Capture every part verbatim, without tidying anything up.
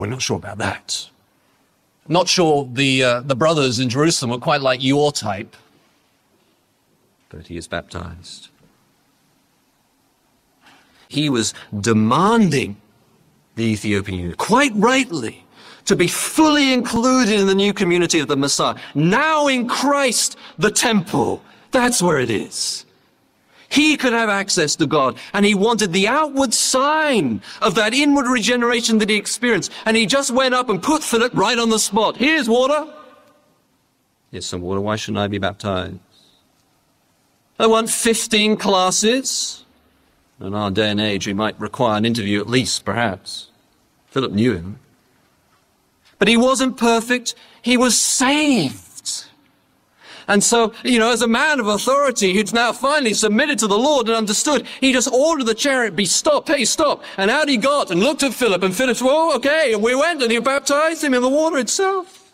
We're not sure about that. Not sure the, uh, the brothers in Jerusalem were quite like your type. But he is baptized. He was demanding the Ethiopian eunuch, quite rightly, to be fully included in the new community of the Messiah. Now in Christ, the temple, that's where it is. He could have access to God, and he wanted the outward sign of that inward regeneration that he experienced. And he just went up and put Philip right on the spot. Here's water. Here's some water. Why shouldn't I be baptized? I want fifteen classes. In our day and age, we might require an interview at least, perhaps. Philip knew him. But he wasn't perfect. He was saved. And so, you know, as a man of authority who's now finally submitted to the Lord and understood, he just ordered the chariot be stopped. Hey, stop. And out he got and looked at Philip, and Philip said, well, okay. And we went and he baptized him in the water itself.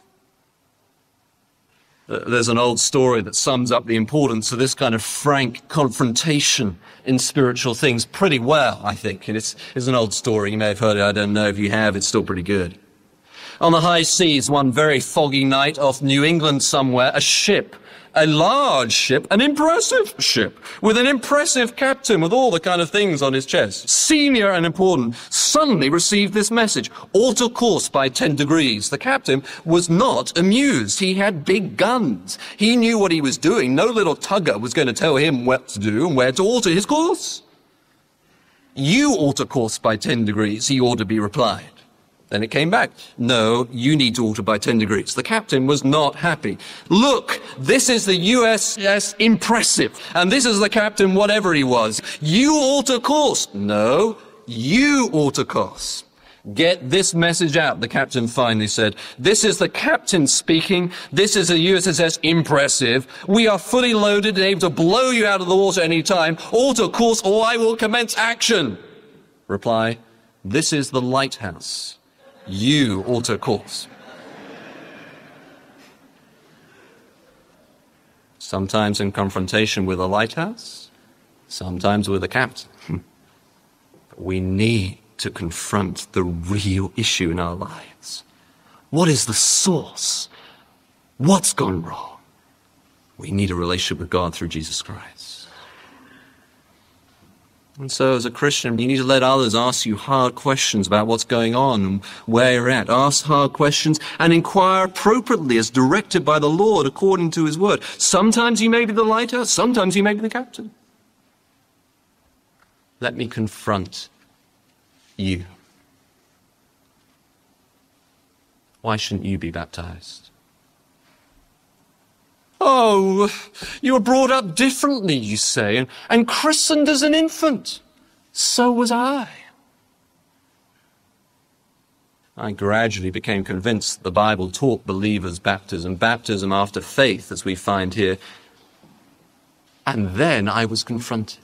There's an old story that sums up the importance of this kind of frank confrontation in spiritual things pretty well, I think. And it's, it's an old story. You may have heard it. I don't know. If you have, it's still pretty good. On the high seas, one very foggy night off New England somewhere, a ship, a large ship, an impressive ship, with an impressive captain with all the kind of things on his chest, senior and important, suddenly received this message: alter course by ten degrees. The captain was not amused. He had big guns. He knew what he was doing. No little tugger was going to tell him what to do and where to alter his course. You alter course by ten degrees, he ought to be replied. Then it came back. No, you need to alter by ten degrees. The captain was not happy. Look, this is the U S S Impressive, and this is the captain, whatever he was. You alter course. No, you alter course. Get this message out, the captain finally said. This is the captain speaking. This is the U S S Impressive. We are fully loaded and able to blow you out of the water any time. Alter course or I will commence action. Reply, this is the lighthouse. You alter course. Sometimes in confrontation with a lighthouse, sometimes with a captain. But we need to confront the real issue in our lives. What is the source? What's gone wrong? We need a relationship with God through Jesus Christ. And so as a Christian, you need to let others ask you hard questions about what's going on and where you're at. Ask hard questions and inquire appropriately as directed by the Lord according to his word. Sometimes you may be the lighthouse, sometimes you may be the captain. Let me confront you. Why shouldn't you be baptized? Oh, you were brought up differently, you say, and, and christened as an infant. So was I. I gradually became convinced that the Bible taught believers baptism, baptism after faith, as we find here. And then I was confronted.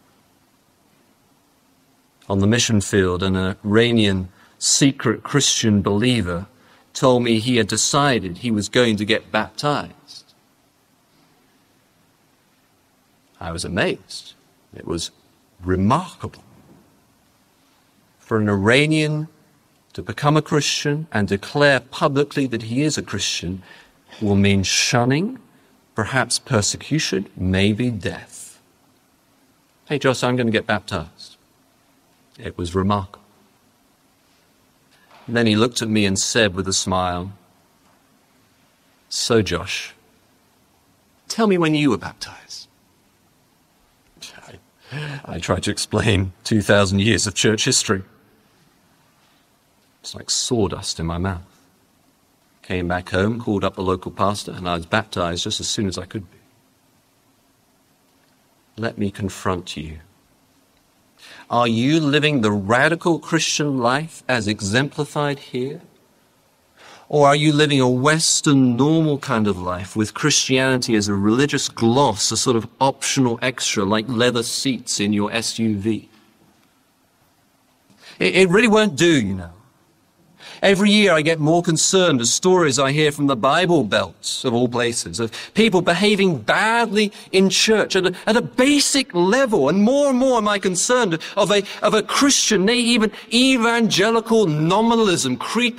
On the mission field, an Iranian secret Christian believer told me he had decided he was going to get baptized. I was amazed. It was remarkable. For an Iranian to become a Christian and declare publicly that he is a Christian will mean shunning, perhaps persecution, maybe death. Hey, Josh, I'm going to get baptized. It was remarkable. And then he looked at me and said with a smile, so, Josh, tell me when you were baptized. I tried to explain two thousand years of church history. It's like sawdust in my mouth. Came back home, called up the local pastor, and I was baptized just as soon as I could be. Let me confront you. Are you living the radical Christian life as exemplified here? Or are you living a Western normal kind of life with Christianity as a religious gloss, a sort of optional extra like leather seats in your S U V? It, it really won't do, you know. Every year I get more concerned as stories I hear from the Bible Belt, of all places, of people behaving badly in church at a, at a basic level. And more and more am I concerned of a, of a Christian, nay, even evangelical nominalism creeping